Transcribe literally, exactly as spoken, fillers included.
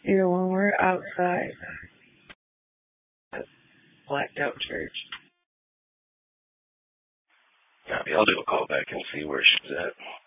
You know, when we're outside that blacked out church. Copy. I'll do a call back and see where she's at.